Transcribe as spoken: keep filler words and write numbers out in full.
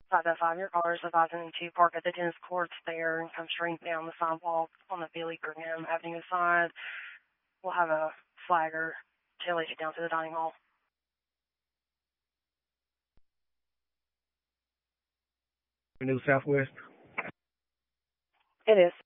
five oh five, your car is advising to park at the tennis courts there and come straight down the sidewalk on the Billy Brigham Avenue side. We'll have a flagger tail you down to the dining hall. New Southwest? It is.